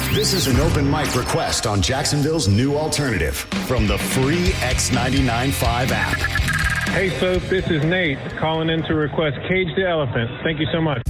This is an open mic request on Jacksonville's new alternative from the free X99.5 app. Hey, folks, this is Nate calling in to request Cage the Elephant. Thank you so much.